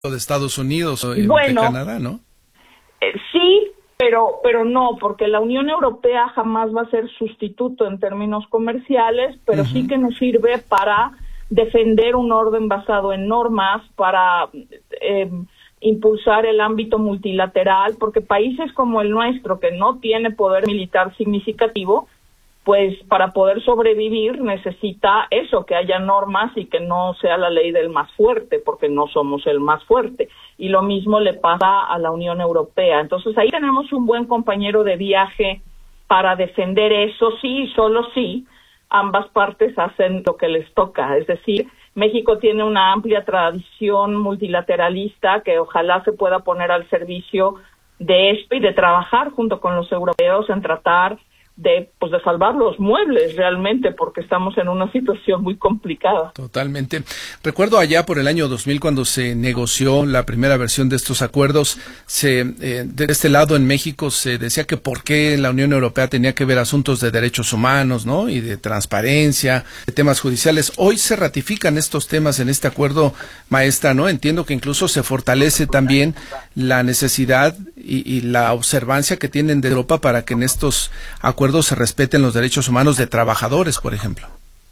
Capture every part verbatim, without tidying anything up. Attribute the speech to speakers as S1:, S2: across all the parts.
S1: de Estados Unidos o
S2: bueno,
S1: de Canadá, ¿no?
S2: Eh, sí, pero pero no, porque la Unión Europea jamás va a ser sustituto en términos comerciales, pero uh-huh. sí que nos sirve para defender un orden basado en normas, para eh, impulsar el ámbito multilateral, porque países como el nuestro, que no tiene poder militar significativo, pues para poder sobrevivir necesita eso, que haya normas y que no sea la ley del más fuerte, porque no somos el más fuerte. Y lo mismo le pasa a la Unión Europea. Entonces ahí tenemos un buen compañero de viaje para defender eso, sí, solo sí, ambas partes hacen lo que les toca. Es decir, México tiene una amplia tradición multilateralista que ojalá se pueda poner al servicio de esto y de trabajar junto con los europeos en tratar de pues de salvar los muebles realmente, porque estamos en una situación muy complicada.
S1: Totalmente. Recuerdo allá por el año dos mil, cuando se negoció la primera versión de estos acuerdos, se eh, de este lado en México se decía que por qué la Unión Europea tenía que ver asuntos de derechos humanos, ¿no? Y de transparencia, de temas judiciales. Hoy se ratifican estos temas en este acuerdo, maestra, ¿no? Entiendo que incluso se fortalece también la necesidad y, y la observancia que tienen de Europa para que en estos acuerdos se respeten los derechos humanos de trabajadores, por ejemplo.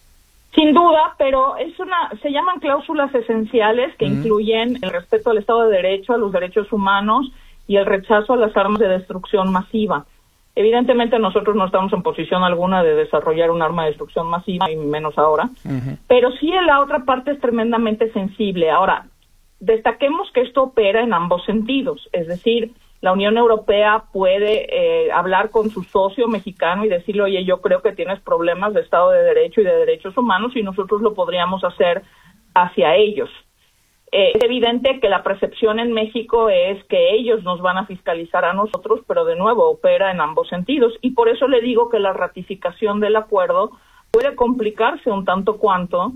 S2: Sin duda, pero es una, se llaman cláusulas esenciales que mm. incluyen el respeto al Estado de Derecho, a los derechos humanos y el rechazo a las armas de destrucción masiva. Evidentemente nosotros no estamos en posición alguna de desarrollar un arma de destrucción masiva, y menos ahora, uh-huh. pero sí la otra parte es tremendamente sensible. Ahora, destaquemos que esto opera en ambos sentidos, es decir, la Unión Europea puede eh, hablar con su socio mexicano y decirle, oye, yo creo que tienes problemas de Estado de Derecho y de derechos humanos, y nosotros lo podríamos hacer hacia ellos. Eh, es evidente que la percepción en México es que ellos nos van a fiscalizar a nosotros, pero de nuevo opera en ambos sentidos, y por eso le digo que la ratificación del acuerdo puede complicarse un tanto cuanto,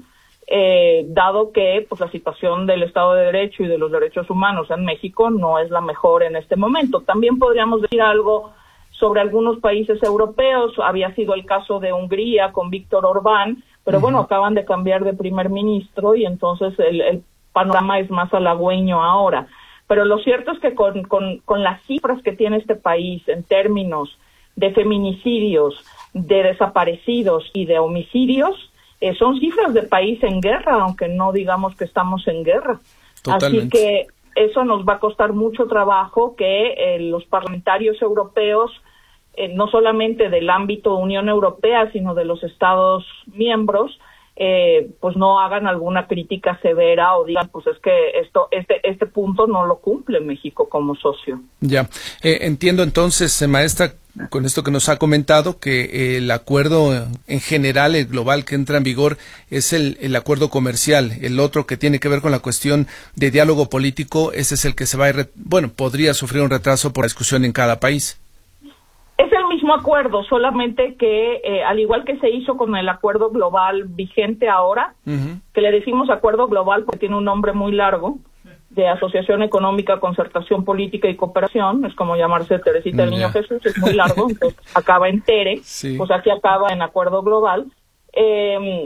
S2: Eh, dado que pues la situación del Estado de Derecho y de los derechos humanos en México no es la mejor en este momento. También podríamos decir algo sobre algunos países europeos. Había sido el caso de Hungría con Víctor Orbán, pero uh-huh. bueno, acaban de cambiar de primer ministro y entonces el, el panorama es más halagüeño ahora. Pero lo cierto es que con, con, con las cifras que tiene este país en términos de feminicidios, de desaparecidos y de homicidios, Eh, son cifras de país en guerra, aunque no digamos que estamos en guerra. Totalmente. Así que eso nos va a costar mucho trabajo que eh, los parlamentarios europeos, eh, no solamente del ámbito Unión Europea, sino de los Estados miembros, eh, pues no hagan alguna crítica severa o digan, pues es que esto, este, este punto no lo cumple México como socio.
S1: Ya, eh, entiendo entonces, eh, maestra, con esto que nos ha comentado, que eh, el acuerdo en general, el global que entra en vigor, es el, el acuerdo comercial. El otro que tiene que ver con la cuestión de diálogo político, ese es el que se va a, re- bueno, podría sufrir un retraso por la discusión en cada país.
S2: Es el mismo acuerdo, solamente que eh, al igual que se hizo con el acuerdo global vigente ahora, uh-huh. que le decimos acuerdo global porque tiene un nombre muy largo, de Asociación Económica, Concertación Política y Cooperación, es como llamarse Teresita del Niño yeah. Jesús, es muy largo, entonces acaba en TERE, sí. pues aquí acaba en acuerdo global. Eh,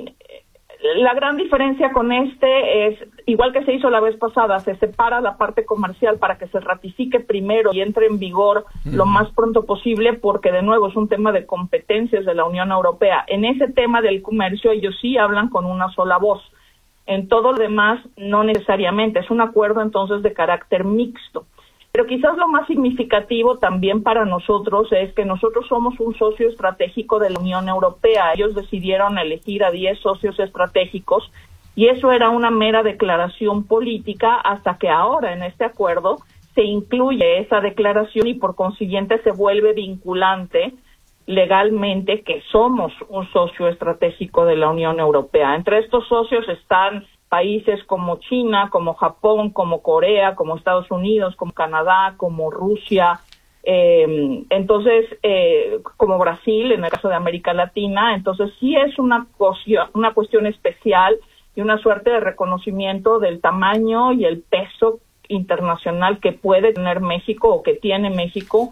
S2: la gran diferencia con este es, igual que se hizo la vez pasada, se separa la parte comercial para que se ratifique primero y entre en vigor uh-huh. lo más pronto posible, porque de nuevo es un tema de competencias de la Unión Europea. En ese tema del comercio ellos sí hablan con una sola voz. En todo lo demás, no necesariamente. Es un acuerdo, entonces, de carácter mixto. Pero quizás lo más significativo también para nosotros es que nosotros somos un socio estratégico de la Unión Europea. Ellos decidieron elegir a diez socios estratégicos y eso era una mera declaración política hasta que ahora, en este acuerdo, se incluye esa declaración y por consiguiente se vuelve vinculante legalmente que somos un socio estratégico de la Unión Europea. Entre estos socios están países como China, como Japón, como Corea, como Estados Unidos, como Canadá, como Rusia, eh, entonces, eh, como Brasil, en el caso de América Latina. Entonces sí es una cuestión, una cuestión especial y una suerte de reconocimiento del tamaño y el peso internacional que puede tener México o que tiene México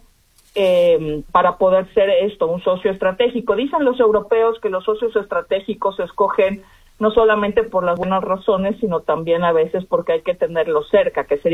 S2: Eh, para poder ser esto, un socio estratégico. Dicen los europeos que los socios estratégicos se escogen no solamente por las buenas razones, sino también a veces porque hay que tenerlo cerca, que sería